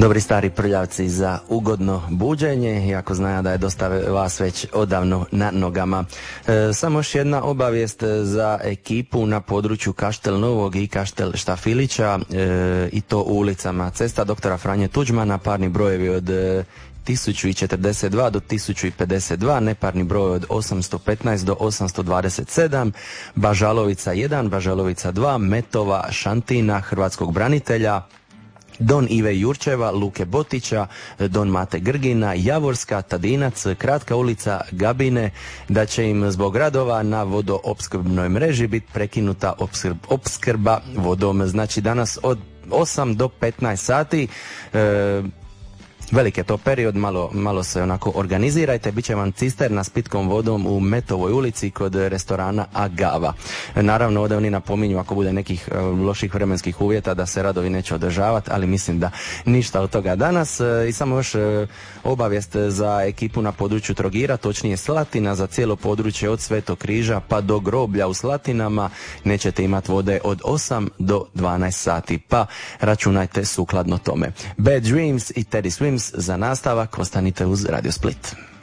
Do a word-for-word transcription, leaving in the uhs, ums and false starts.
Dobri stari prljavci za ugodno buđenje, iako znaju da je dosta vas već odavno na nogama. E, samo još jedna obavijest za ekipu na području Kaštel Novog i Kaštel Štafilića, e, i to u ulicama Cesta doktora Franje Tuđmana, parni brojevi od tisuću četrdeset dva do tisuću pedeset dva, neparni broj od osamsto petnaest do osamsto dvadeset sedam, Bažalovica jedan, Bažalovica dva, Metova, Šantina, Hrvatskog branitelja, Don Ive Jurčeva, Luke Botića, Don Mate Grgina, Javorska, Tadinac, Kratka ulica, Gabine, da će im zbog radova na vodoopskrbnoj mreži biti prekinuta opskrb, opskrba vodom. Znači danas od osam do petnaest sati, e, velik je to period, malo, malo se onako organizirajte, bit će vam cisterna s pitkom vodom u Metovoj ulici kod restorana Agava. Naravno, ovdje oni napominju ako bude nekih e, loših vremenskih uvjeta da se radovi neće održavati, ali mislim da ništa od toga danas. E, I samo još e, obavijest za ekipu na području Trogira, točnije Slatina, za cijelo područje od Svetog križa pa do groblja u Slatinama nećete imati vode od osam do dvanaest sati, pa računajte sukladno tome. Bad Dreams i Teddy Swims za nastavak, ostanite uz Radio Split.